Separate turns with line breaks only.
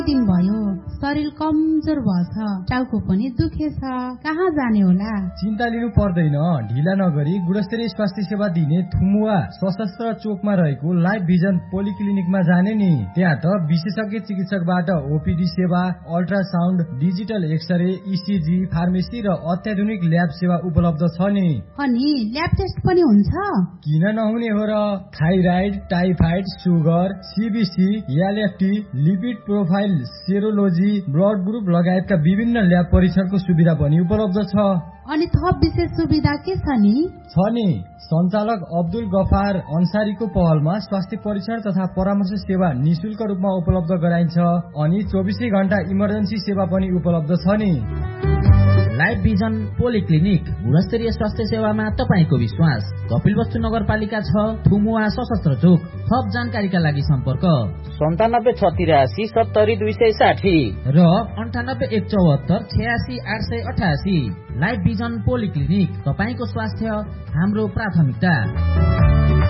दिन भयो शरीर कमजोर भएछ, टाउको पनि दुखेछ, कहाँ जाने होला?
चिन्ता लिनु पर्दैन। ढिला नगरी गुणस्तरीय स्वास्थ्य सेवा दिने थुमुवा सशस्त्र चोकमा रहेको लाइफ भिजन पोलिक्लिनिकमा जाने नि। त्यहाँ त विशेषज्ञ चिकित्सकबाट ओपीडी सेवा, ultrasound, digital x-ray, ECG, pharmacy र अत्याधुनिक ल्याब सेवा उपलब्ध छ नि।
अनि ल्याब टेस्ट पनि हुन्छ?
किन नहुने हो र। Thyroid, typhoid, sugar, CBC, LFT, lipid profile, सेरोलोजी, blood group लगायतका विभिन्न ल्याब परीक्षणको सुविधा पनि उपलब्ध छ।
अनि थप विशेष सुविधा के छ नि?
सञ्चालक अब्दुल गफार अन्सारीको पहलमा स्वास्थ्य परीक्षण तथा परामर्श सेवा निशुल्क रूपमा उपलब्ध गराइन्छ। अनि 24 घण्टा इमर्जेन्सी सेवा पनि उपलब्ध छ नि।
लाइफ भिजन पोलिक्लिनिक, गुणस्तरीय स्वास्थ्य सेवामा तपाईको विश्वास। कपिलवस्तु नगरपालिका 6, थुमुवा सशस्त्र चोक। थप जानकारीका लागि सम्पर्क
97 683 70 260
र 98 174 86 888। लाइफ भिजन पोलिक्लिनिक, तपाईको स्वास्थ्य हाम्रो प्राथमिकता।